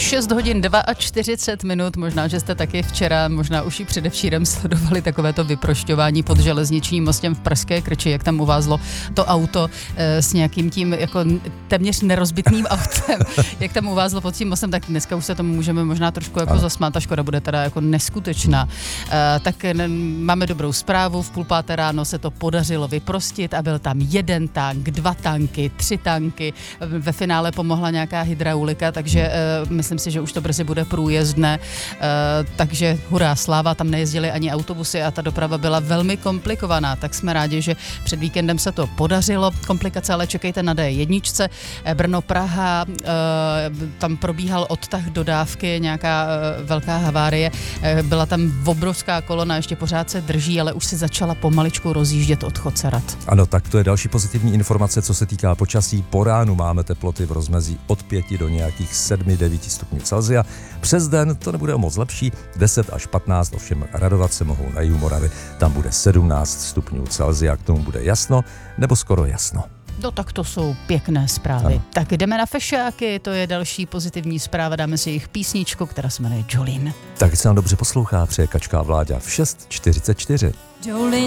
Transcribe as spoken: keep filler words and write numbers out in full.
šest hodin čtyřicet dva minut, možná, že jste taky včera, možná už i předevčírem sledovali takovéto vyprošťování pod železničním mostem v Pražské Krči, jak tam uvázlo to auto e, s nějakým tím jako téměř nerozbitným autem, jak tam uvázlo pod tím mostem, tak dneska už se tomu můžeme možná trošku jako zasmát, ta škoda bude teda jako neskutečná. E, tak ne, máme dobrou zprávu, v půl páté ráno se to podařilo vyprostit a byl tam jeden tank, dva tanky, tři tanky, ve finále pomohla nějaká hydraulika, takže e, myslím si, že už to brzy bude průjezdné, e, takže hurá, sláva, tam nejezdily ani autobusy a ta doprava byla velmi komplikovaná, tak jsme rádi, že před víkendem se to podařilo. Komplikace ale čekejte na dé jedna, Brno, Praha, e, tam probíhal odtah dodávky, nějaká e, velká havárie, e, byla tam obrovská kolona, ještě pořád se drží, ale už si začala pomaličku rozjíždět od Chocerat. Ano, tak to je další pozitivní informace, co se týká počasí. Po ránu máme teploty v rozmezí od pěti do nějakých sedmi devět stupňů Celsia. Přes den to nebude o moc lepší, deset až patnáct, ovšem radovat se mohou na jihu Moravy, tam bude sedmnáct stupňů Celsia, k tomu bude jasno nebo skoro jasno. No tak to jsou pěkné zprávy. Ano. Tak jdeme na fešáky, to je další pozitivní zpráva, dáme si jejich písničku, která se jmenuje Jolene. Tak se nám dobře poslouchá, přeje Kačka a Vláďa v šest čtyřicet čtyři. Jolene.